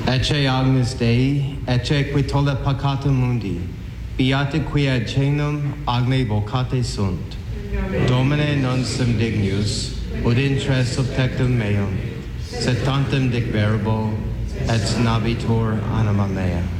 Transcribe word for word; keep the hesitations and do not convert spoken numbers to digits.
Ecce Agnus Dei, ecce qui tollet peccata mundi, beata qui ad cenum agne vocate sunt. Domine non sum dignus, ut intres subtectum meum, sed tantum dic verbo, et navitur anima mea.